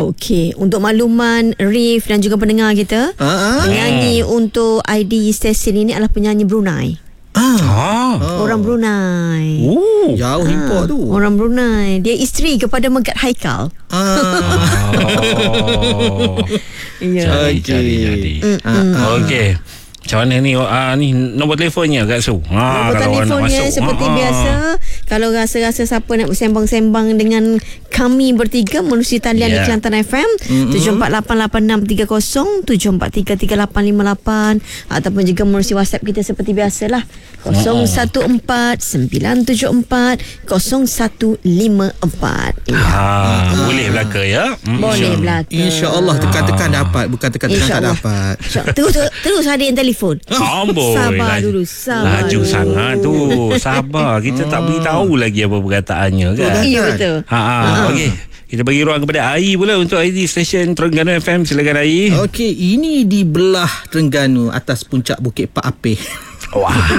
Okey, untuk makluman Rif dan juga pendengar kita, penyanyi untuk ID stesen ini adalah penyanyi Brunei. Orang Brunei. Jauh import tu. Orang Brunei. Dia isteri kepada Megat Haikal. Ya. Jadi. Okey. Macam mana ni ni nombor telefonnya Kak Su? Nombor telefonnya seperti biasa. Kalau rasa-rasa siapa nak bersembang-sembang dengan kami bertiga menerusi talian di Kelantan FM 748630 74338858 ataupun juga menerusi WhatsApp kita seperti biasalah 0149740154. Boleh belaka ya. Boleh belaka. InsyaAllah tekan-tekan dapat. Bukan tekan-tekan tak dapat. Terus ada yang telefon. Sabar dulu. Laju sangat tu. Sabar. Kita tak beritahu lagi apa perkataannya kan. Ya betul. Okey. Kita bagi ruang kepada Ai pula untuk ID stesen Terengganu FM. Silakan Ai. Okey, ini di belah Terengganu atas puncak Bukit Pak Apeh. Wah.